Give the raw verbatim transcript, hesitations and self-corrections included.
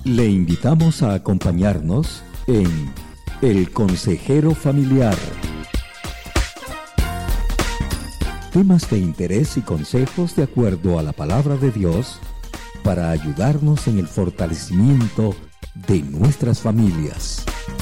Le invitamos a acompañarnos en El Consejero Familiar. Temas de interés y consejos de acuerdo a la palabra de Dios para ayudarnos en el fortalecimiento de nuestras familias.